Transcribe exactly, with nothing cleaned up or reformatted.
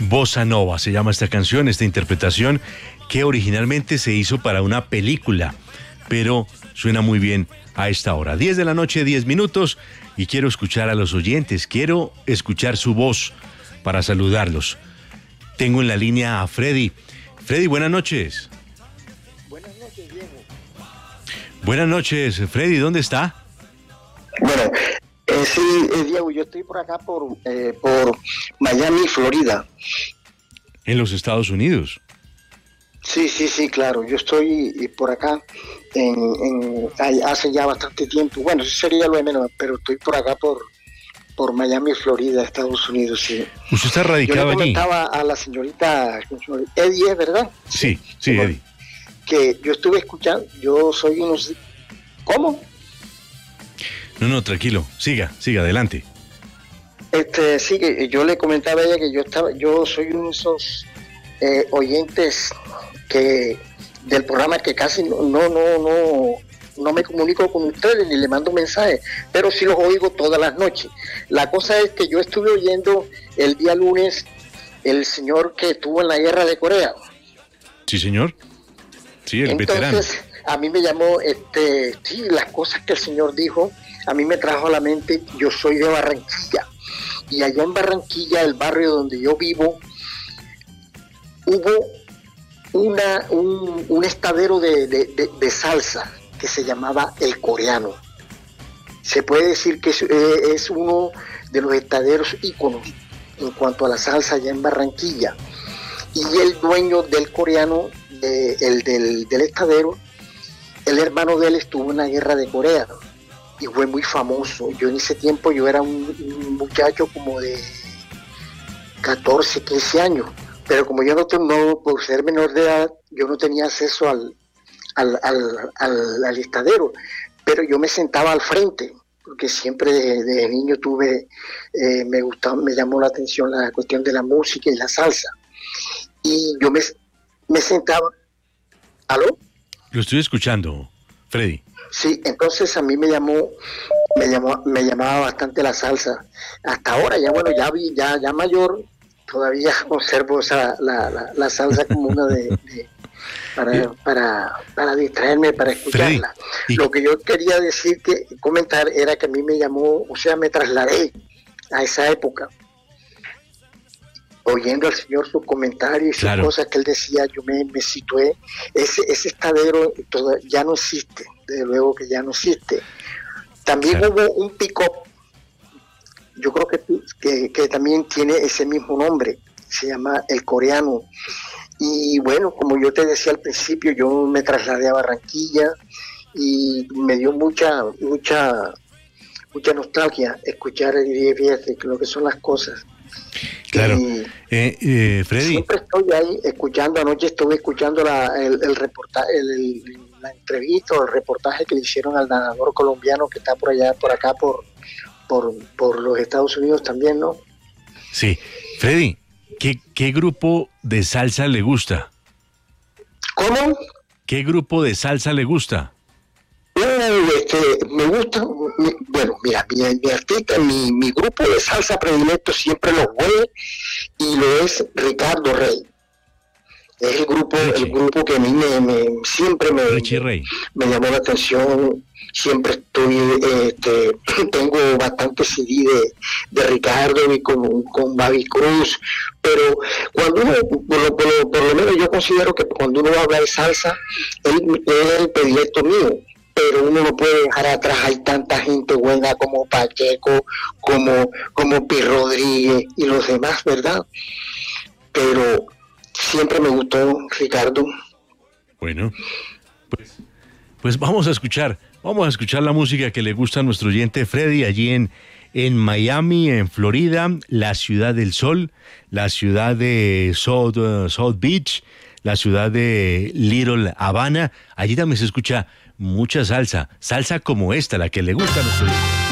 Bossa Nova se llama esta canción, esta interpretación que originalmente se hizo para una película, pero suena muy bien a esta hora. diez de la noche, diez minutos, y quiero escuchar a los oyentes, quiero escuchar su voz para saludarlos. Tengo en la línea a Freddy. Freddy, buenas noches. Buenas noches, Diego. Buenas noches, Freddy, ¿dónde está? Bueno, eh, sí, eh, Diego, yo estoy por acá, por, eh, por Miami, Florida. En los Estados Unidos. Sí, sí, sí, claro. Yo estoy por acá en, en, hace ya bastante tiempo. Bueno, eso sería lo de menos, pero estoy por acá por, por Miami, Florida, Estados Unidos, sí. ¿Usted está radicado allí? Yo le comentaba allí a la señorita Eddie, ¿verdad? Sí, sí, sí, Eddie. Que yo estuve escuchando, yo soy unos... ¿Cómo? No, no, tranquilo, siga, siga, adelante. Este, sí, que yo le comentaba a ella que yo estaba, yo soy uno de esos eh, oyentes que del programa que casi no, no, no, no, no me comunico con ustedes ni le mando mensajes, pero sí los oigo todas las noches. La cosa es que yo estuve oyendo el día lunes el señor que estuvo en la guerra de Corea. Sí, señor. Sí, el Entonces, veterano. A mí me llamó, este, sí, las cosas que el señor dijo, a mí me trajo a la mente. Yo soy de Barranquilla, y allá en Barranquilla, el barrio donde yo vivo, hubo una un, un estadero de, de, de, de salsa que se llamaba El Coreano. Se puede decir que es, eh, es uno de los estaderos íconos en cuanto a la salsa allá en Barranquilla. Y el dueño del Coreano, de, el del, del estadero, el hermano de él estuvo en la guerra de Corea y fue muy famoso. Yo en ese tiempo yo era un, un muchacho como de catorce, quince años, pero como yo no, no, por ser menor de edad, yo no tenía acceso al, al, al, al, al estadero, pero yo me sentaba al frente, porque siempre de, de niño tuve, eh, me gustaba, me llamó la atención la cuestión de la música y la salsa, y yo me, me sentaba. ¿Aló? Lo estoy escuchando, Freddy. Sí, entonces a mí me llamó, me llamó, me llamaba bastante la salsa. Hasta ahora, ya bueno, ya vi, ya, ya mayor, todavía conservo esa, la, la, la salsa como una de, de para, para, para distraerme, para escucharla. Freddy, Lo que yo quería decir, que comentar, era que a mí me llamó, o sea, me trasladé a esa época, oyendo al señor sus comentarios y sus claro. cosas que él decía. Yo me, me situé. Ese, ese estadero todo, ya no existe, desde luego que ya no existe. También claro. hubo un pick-up, yo creo que, que, que también tiene ese mismo nombre, se llama El Coreano. Y bueno, como yo te decía al principio, yo me trasladé a Barranquilla y me dio mucha, mucha, mucha nostalgia escuchar lo que son las cosas. Claro, eh, eh, Freddy. Siempre estoy ahí escuchando. Anoche estuve escuchando la, el, el reportaje, el, el, la entrevista o el reportaje que le hicieron al nadador colombiano que está por allá, por acá, por, por, por los Estados Unidos también, ¿no? Sí, Freddy, ¿qué, qué grupo de salsa le gusta? ¿Cómo? ¿Qué grupo de salsa le gusta? Uh, este, me gusta, mi, bueno, mira, mi, mi artista, mi, mi grupo de salsa predilecto siempre lo fue y lo es Ricardo Rey. Es el grupo, Richie. el grupo que a mí me, me siempre me, me, me llamó la atención. Siempre estoy, este, tengo bastante C D de, de Ricardo y con, con Baby Cruz, pero cuando uno, por lo, por, lo, por lo menos yo considero que cuando uno habla de salsa, él es el predilecto mío. Pero uno no puede dejar atrás, hay tanta gente buena como Pacheco, como, como Pi Rodríguez y los demás, ¿verdad? Pero siempre me gustó Ricardo. Bueno, pues, pues vamos a escuchar, vamos a escuchar la música que le gusta a nuestro oyente Freddy allí en, en Miami, en Florida, la ciudad del sol, la ciudad de South, uh, South Beach, la ciudad de Little Havana. Allí también se escucha mucha salsa, salsa como esta, la que le gusta a nuestro hijo.